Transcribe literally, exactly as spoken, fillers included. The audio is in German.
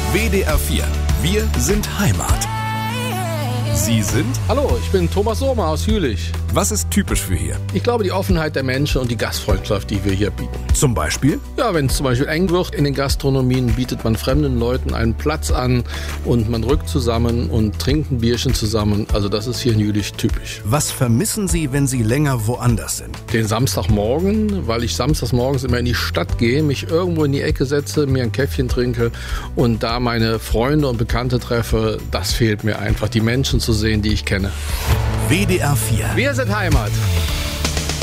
W D R vier. Wir sind Heimat. Sie sind? Hallo, ich bin Thomas Sohmer aus Jülich. Was ist typisch für hier? Ich glaube, die Offenheit der Menschen und die Gastfreundschaft, die wir hier bieten. Zum Beispiel? Ja, wenn es zum Beispiel eng wird in den Gastronomien, bietet man fremden Leuten einen Platz an und man rückt zusammen und trinkt ein Bierchen zusammen. Also das ist hier in Jülich typisch. Was vermissen Sie, wenn Sie länger woanders sind? Den Samstagmorgen, weil ich samstags morgens immer in die Stadt gehe, mich irgendwo in die Ecke setze, mir ein Käffchen trinke und da meine Freunde und Bekannte treffe, das fehlt mir einfach. Die Menschen zu sehen, die ich kenne. W D R vier. Wir sind Heimat.